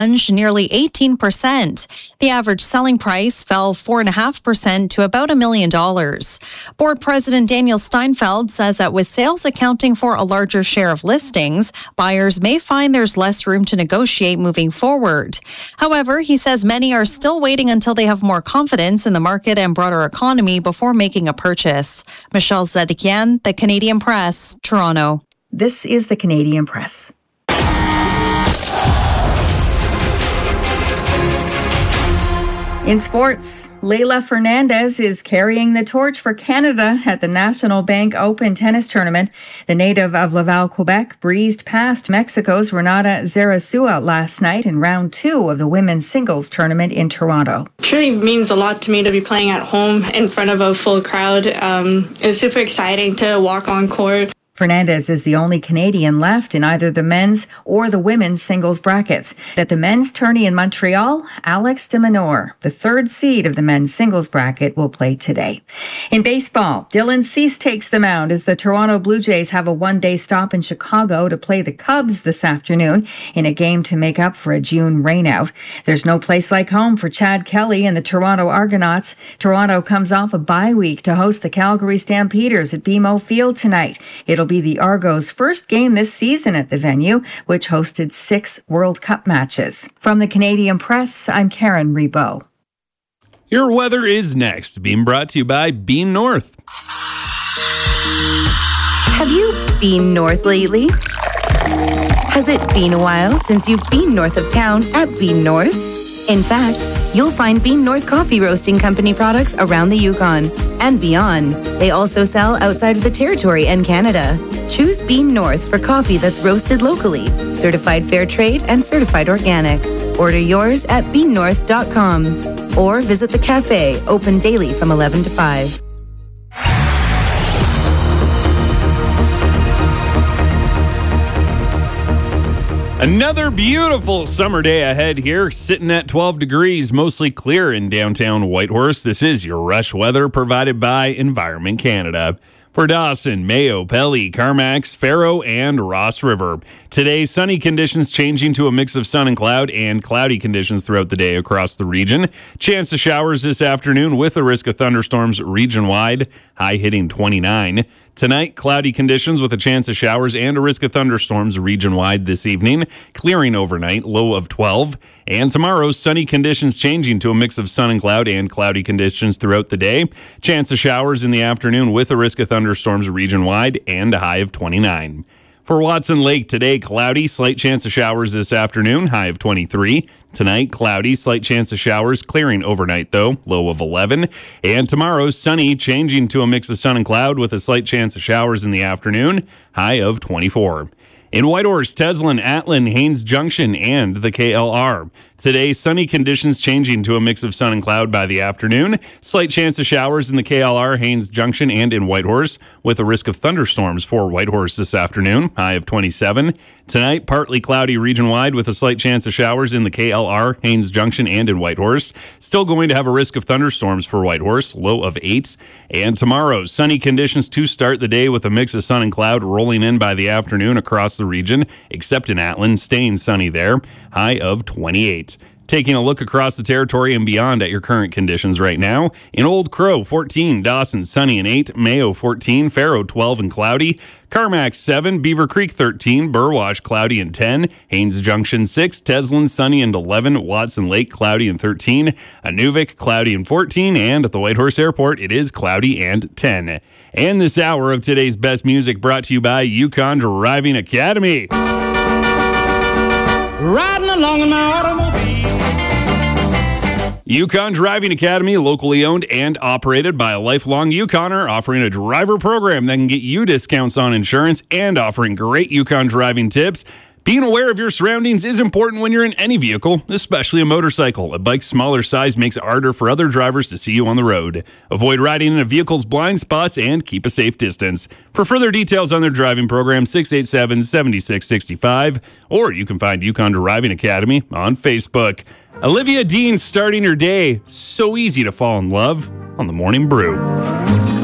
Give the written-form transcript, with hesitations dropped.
nearly 18%. The average selling price fell 4.5% to about $1 million. Board President Daniel Steinfeld says that with sales accounting for a larger share of listings, buyers may find there's less room to negotiate moving forward. However, he says many are still waiting until they have more confidence in the market and broader economy before making a purchase. Michelle Zedekian, The Canadian Press, Toronto. This is The Canadian Press. In sports, Leylah Fernandez is carrying the torch for Canada at the National Bank Open tennis tournament. The native of Laval, Quebec, breezed past Mexico's Renata Zarazua last night in round 2 of the women's singles tournament in Toronto. It really means a lot to me to be playing at home in front of a full crowd. It was super exciting to walk on court. Fernandez is the only Canadian left in either the men's or the women's singles brackets. At the men's tourney in Montreal, Alex de Minaur, the 3rd seed of the men's singles bracket, will play today. In baseball, Dylan Cease takes the mound as the Toronto Blue Jays have a one-day stop in Chicago to play the Cubs this afternoon in a game to make up for a June rainout. There's no place like home for Chad Kelly and the Toronto Argonauts. Toronto comes off a bye week to host the Calgary Stampeders at BMO Field tonight. It'll be the Argos' first game this season at the venue, which hosted 6 World Cup matches. From the Canadian Press, I'm Karen Rebow. Your weather is next, being brought to you by Bean North. Have you been north lately? Has it been a while since you've been north of town at Bean North? In fact, you'll find Bean North Coffee Roasting Company products around the Yukon and beyond. They also sell outside of the territory and Canada. Choose Bean North for coffee that's roasted locally, certified fair trade, and certified organic. Order yours at beannorth.com or visit the cafe, open daily from 11 to 5. Another beautiful summer day ahead here, sitting at 12 degrees, mostly clear in downtown Whitehorse. This is your Rush Weather provided by Environment Canada. For Dawson, Mayo, Pelly, Carmax, Faro, and Ross River. Today, sunny conditions changing to a mix of sun and cloud and cloudy conditions throughout the day across the region. Chance of showers this afternoon with a risk of thunderstorms region-wide, high hitting 29. Tonight, cloudy conditions with a chance of showers and a risk of thunderstorms region-wide this evening, clearing overnight, low of 12. And tomorrow, sunny conditions changing to a mix of sun and cloud and cloudy conditions throughout the day. Chance of showers in the afternoon with a risk of thunderstorms region-wide and a high of 29. For Watson Lake today, cloudy, slight chance of showers this afternoon, high of 23. Tonight, cloudy, slight chance of showers, clearing overnight though, low of 11. And tomorrow, sunny, changing to a mix of sun and cloud with a slight chance of showers in the afternoon, high of 24. In Whitehorse, Teslin, Atlin, Haines Junction, and the KLR. Today, sunny conditions changing to a mix of sun and cloud by the afternoon. Slight chance of showers in the KLR, Haines Junction, and in Whitehorse, with a risk of thunderstorms for Whitehorse this afternoon, high of 27. Tonight, partly cloudy region-wide with a slight chance of showers in the KLR, Haines Junction, and in Whitehorse. Still going to have a risk of thunderstorms for Whitehorse, low of 8. And tomorrow, sunny conditions to start the day with a mix of sun and cloud rolling in by the afternoon across the region, except in Atlin, staying sunny there, high of 28. Taking a look across the territory and beyond at your current conditions right now. In Old Crow, 14. Dawson, sunny and 8. Mayo, 14. Faro, 12 and cloudy. Carmack, 7. Beaver Creek, 13. Burwash, cloudy and 10. Haines Junction, 6. Teslin, sunny and 11. Watson Lake, cloudy and 13. Inuvik, cloudy and 14. And at the Whitehorse Airport, it is cloudy and 10. And this hour of today's best music brought to you by Yukon Driving Academy. Riding along in my automobile. Yukon Driving Academy, locally owned and operated by a lifelong Yukoner, offering a driver program that can get you discounts on insurance and offering great Yukon driving tips. Being aware of your surroundings is important when you're in any vehicle, especially a motorcycle. A bike's smaller size makes it harder for other drivers to see you on the road. Avoid riding in a vehicle's blind spots and keep a safe distance. For further details on their driving program, 687-7665, or you can find Yukon Driving Academy on Facebook. Olivia Dean starting her day. So easy to fall in love on the Morning Brew.